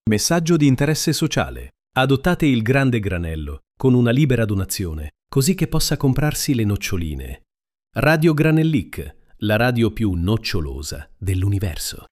Messaggio di interesse sociale. Adottate il grande granello con una libera donazione, così che possa comprarsi le noccioline. Radio Granellic, la radio più nocciolosa dell'universo.